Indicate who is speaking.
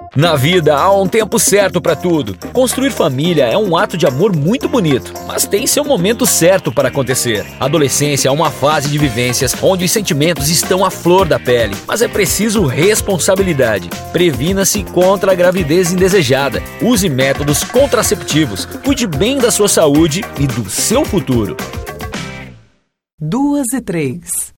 Speaker 1: Na vida há um tempo certo para tudo. Construir família é um ato de amor muito bonito, mas tem seu momento certo para acontecer. A adolescência é uma fase de vivências onde os sentimentos estão à flor da pele, mas é preciso responsabilidade. Previna-se contra a gravidez indesejada. Use métodos contraceptivos. Cuide bem da sua saúde e do seu futuro.
Speaker 2: 2 e 3.